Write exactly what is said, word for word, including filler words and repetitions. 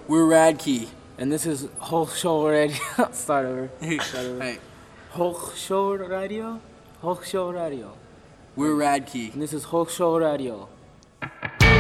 We're Radkey, and this is Hochschul Radio. Start over. Start over. Hey, Hochschul Radio? Hochschul Radio. we're Radkey. And this is Hochschul Radio.